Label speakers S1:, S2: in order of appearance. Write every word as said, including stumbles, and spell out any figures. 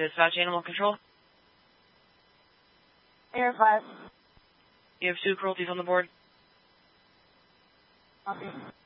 S1: Dispatch Animal Control.
S2: Air five.
S1: You have two cruelties on the board.
S2: Copy.